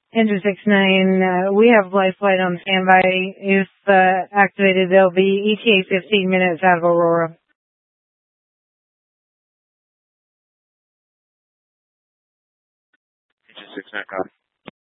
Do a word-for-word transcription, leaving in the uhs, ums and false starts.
Engine six nine, uh, we have life flight on standby. If uh, activated, they'll be E T A fifteen minutes out of Aurora. Engine six nine, copy.